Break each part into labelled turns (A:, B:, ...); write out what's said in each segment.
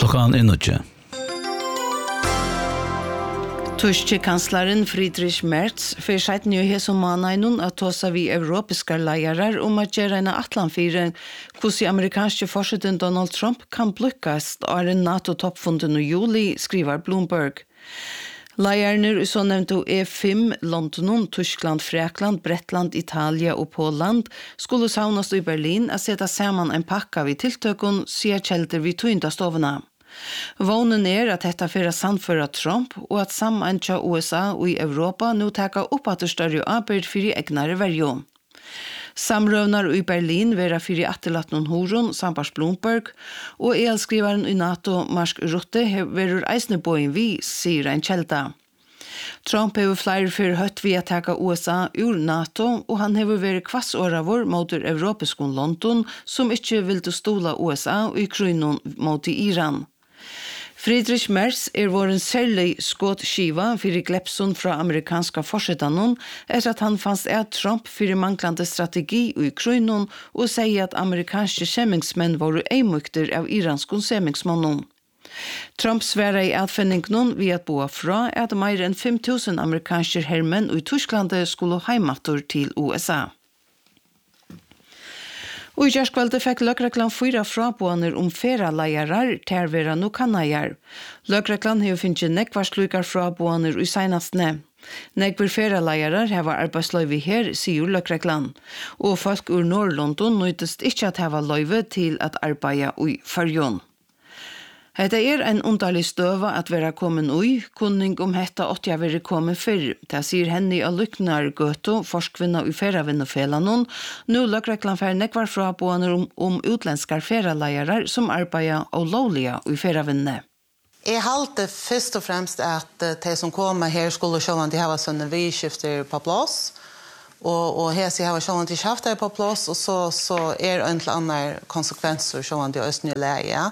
A: Klockan är 9.
B: Tyske kanslaren Friedrich Merz för seit nu här som månaden att tosa vi europeiska lejarar om att göra en atlanfire hur amerikanske president Donald Trump kan lyckas av en NATO-toppfunden i juli, skriver Bloomberg. Lejarna i så nämnda E5, London, Tyskland, Fräkland, Bretland, Italia och Poland skulle saunas i Berlin att sätta samman en packa vid tilltökon, säger kälter vid tyndastoverna. Vånen att detta för att samföra Trump och att sammancha USA och i Europa nu taka upp att det större arbete för egnare värjo. Samrövnar i Berlin vera fyrir attelatnon horon, sambars Bloomberg, og elskrivaren i NATO, Mark Rutte, verur eisneboin vi, sier en kjelda. Trump hever flere fyrir høtt vi at taka USA ur NATO, og han hever veri kvassåravor mot europeiskon London, som ikkje vil stola USA og i krynon mot Iran. Friedrich Merz våren særlig skåtskiva fyrir glepson fra amerikanska forsetanon etter at han fanns Trump fyrir manglande strategi i Ukrainon og sier at amerikanske kjemmingsmenn var eimukter av iranskon kjemmingsmannen. Trump sværa i atfinningen ved at boa fra at mer enn 5,000 amerikanske hermenn i Tyskland skulle heimatur til USA. Og i kjærskvalde fikk Løkrekland 4 fraboaner om feralejarar til vera no kanajar. Løkrekland har finnet nekvarslukar fraboaner i seinastne. Nekvar feralejarar hava arbeidsløyve her, sier Løkrekland. Og folk ur Nord-London nøytest ikke at hava løyve til at arbeida i Fyrjon. Hetta en underlig støva at vera kommen ui, kunning om hetta åt jeg være kommen fyrr. Det sier henne av Lyknar Gøto, forskvinna i feravinnofelanon, nu Løkrekland fer nekvar fraboaner om utländskar feralejarar som arbeider og lovliga i feravinne.
C: Jeg halte først og fremst at de som kommer her skulle sjåan de hava sånne vidskifter på plass, og her sier hava sjåan de skjafter på plass, og så en til andre konsekvenser sjåan de østnye leie.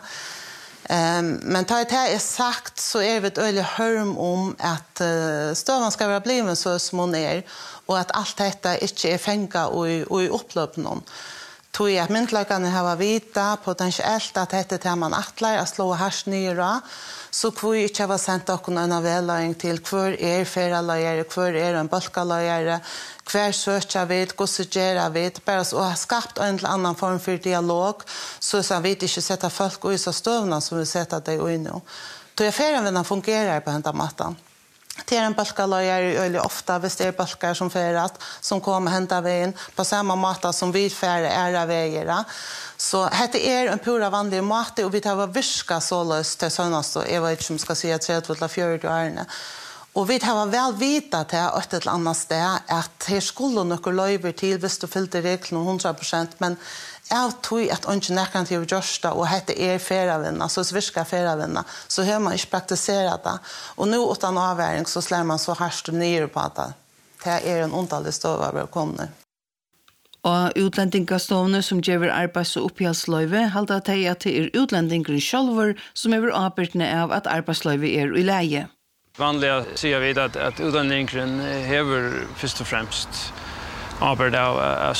C: Men ta det sagt så vi ett öle hörm om att stövan ska vara bliven så som hon och att allt detta inte fänga och upplöp någon. Tog jag myndlagarna har vita potentiellt att detta man attlar att slå hash nyra så kvui inte var sent och en avläggning till kvar feralajare kvar en balkalajare kvar söka vet gossegera vet bara så har skapat en annan form för dialog så vet inte sätta folk och så stövna som vi sätta det och nu. Då jag färden fungerar på den mattan. Det en balkalajare öle ofta visst det balkar som färdat som kommer hända vägen på samma matta som vi färre vägar. Så detta en pura vanlig mat och vi tar viska så löst till sönast och jag vet inte om ska säga 3-4 år. Och vi har väl vita till ett eller annat sted att här skulle några löjver till visst du fyllde reglerna 100%, men jag tror att inte näkan till görsta och detta feravinna, så sviska feravinna, så har man inte praktiserat det. Och nu utan avväring så slår man så härst ner på det. Det en underlig stov av välkomna.
B: Og utlendingastovne som gjør arbeids- og oppholdsløyve halda at det utlendingeren sjølver som arbeidende av at arbeidsløyve i leie.
D: Vanliga säger vi att utlendingaren hever först och främst arbeid av att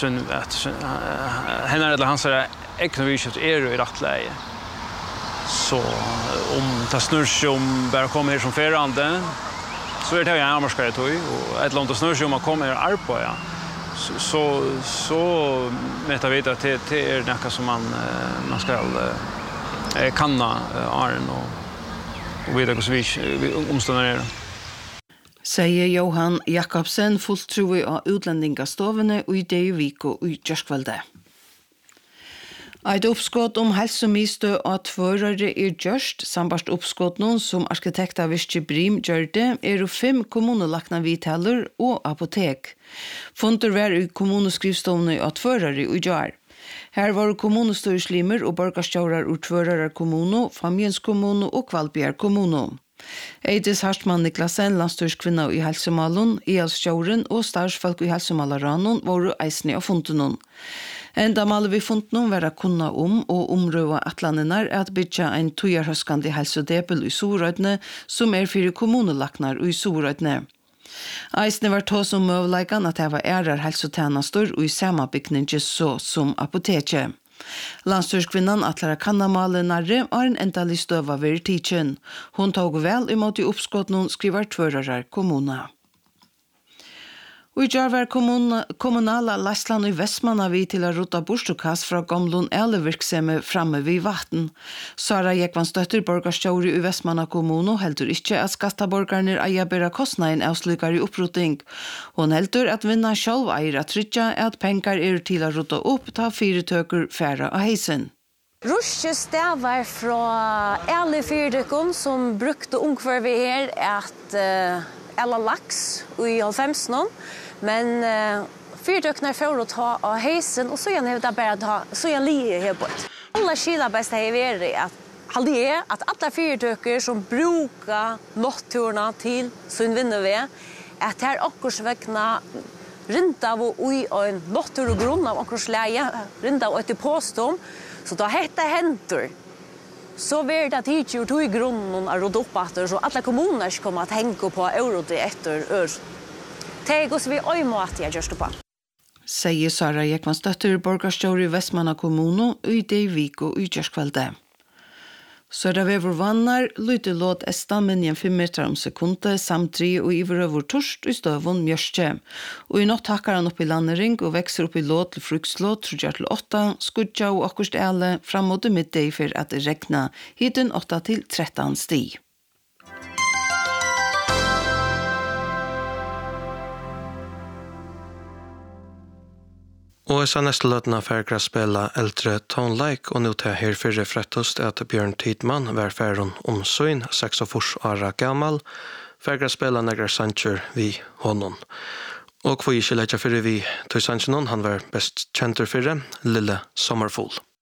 D: henne eller hans ekonomisk i rätt läge. Så om det snurr sig om bara kommer här som ferande så det en armarskare tog och ett långt snurr sig om man kommer här arbeta. Så menar vi att det något som man ska kanna Arn och vet att vi omståndare.
B: Säger Johan Jakobsen, fulltrúi av utlendingastovene og i Deiviko og i Kjørskvalde. Eit oppskott om helsomistø og tvørere gjørst, sambart oppskottene som arkitekta Virke Brim gjør det, 5 kommunelakna vidtaler og apotek. Funter var i kommuneskrivstovene og tvørere og gjør. Her var kommunestøyslimer og borgarstjårar ur Tvørarar kommuno, Familjens kommuno og Kvalbjerg kommuno. Eidis Hartmann Niklasen, landstyrskvinna i Helsomalen, IL-stjåren og starsfolk i Helsomalaраnon var eisne av funtenon. Enda maler vi funtenon være kunna om og omrøva atlandenar at bytja en tujarhøskande helsodepel i Sorøydne som fyrir kommunelaknar i Sorøydne. Eisne var tås om møvleikan at det var ærar helsotjenester og i samme bygning så som apoteket. Landstyrskvinnan atlar kannamale narre har en endelig støva ved tidsen. Hun tog vel imot i oppskått skriver tvørarar kommuna. Og i Jarvar kommunala Lassland i Vestmanna vi til å rota borstokass fra gamlun elevirksemme framme vid vatten. Sara Jekvan støtter borgarstjåri i Vestmanna kommuno heldur ikkje at skattaborgarnir eier bera kostnaden av slikar i opproting. Hon heldur at vinna sjálv eier at tryggja at pengar til å rota opp ta 4 tøker færa av heisen.
A: Rusje stavar fra elefyrdekon som brukte ungfør vi her at eller laks i 90-nå. Men fyrdøkene får å ta av heisen, og så gjerne det bare ta, så gjerne lige her på et. Alle skilene best har vært at alle fyrdøker som bruker nattturene til sin vinneved, at det er akkurat vekkene rundt av og i en natttur og grunn av akkurat leie, rundt av og etter påstånd, så da heter henter. Så blir det tidligere to i grunnen av råd opp etter, så alle kommuner kommer til å tenke på eurodet etter ør. Det er også vi øymåte jeg gjør det på.
B: Sier Sara Jekvan støtter borgarstjåri i Vestmanna kommuno i Deiviko i Gjørskvalde. Søra vever vannar, lyte låt estamen 5 meter om sekunde, samt 3 og iverøver torst i støvun mjørste. Og i natt takkar han opp i landering og vekser opp i låt til frukslåt, 3-8, skudja og akkurst ele, fram mot middag for at det regna, hiten 8-13 sti.
E: Og så neste løtene færger spela eldre tonelike, og nå til her fyrre frettest at Bjørn Tidman var færen søyn, 46 år gammal, færger spela negra sanger vi honom. Og hvor ikke lette fyrre vi til sangen, han var best kjenter fyrre, Lille Sommerfugl.